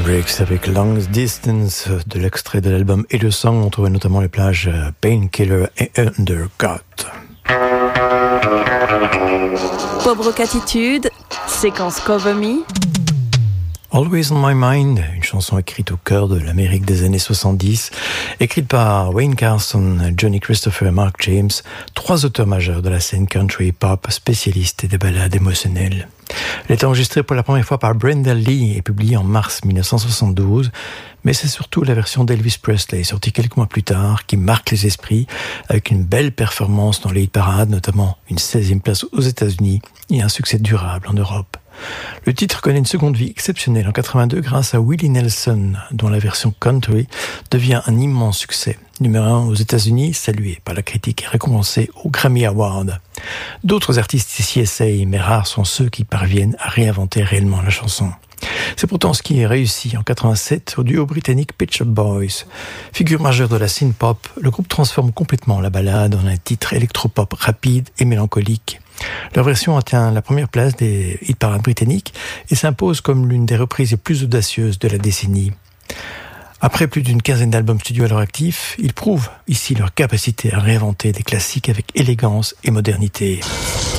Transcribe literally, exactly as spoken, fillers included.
Hendrix avec Long Distance, de l'extrait de l'album Et le sang. On trouvait notamment les plages Painkiller et Undercut. Pop Rock Attitude, séquence Cover Me. Always on My Mind, une chanson écrite au cœur de l'Amérique des années soixante-dix, écrite par Wayne Carson, Johnny Christopher et Mark James, trois auteurs majeurs de la scène country pop, spécialistes des ballades émotionnelles. Elle est enregistrée pour la première fois par Brenda Lee et publiée en mars dix-neuf cent soixante-douze, mais c'est surtout la version d'Elvis Presley, sortie quelques mois plus tard, qui marque les esprits avec une belle performance dans les hit parades, notamment une seizième place aux États-Unis et un succès durable en Europe. Le titre connaît une seconde vie exceptionnelle en quatre-vingt-deux grâce à Willie Nelson, dont la version country devient un immense succès. Numéro un aux États-Unis, salué par la critique et récompensé au Grammy Award. D'autres artistes s'y essayent, mais rares sont ceux qui parviennent à réinventer réellement la chanson. C'est pourtant ce qui est réussi en quatre-vingt-sept au duo britannique Pet Shop Boys. Figure majeure de la synth-pop, le groupe transforme complètement la ballade en un titre électropop rapide et mélancolique. Leur version atteint la première place des hit parades britanniques et s'impose comme l'une des reprises les plus audacieuses de la décennie. Après plus d'une quinzaine d'albums studio à leur actif, ils prouvent ici leur capacité à réinventer des classiques avec élégance et modernité.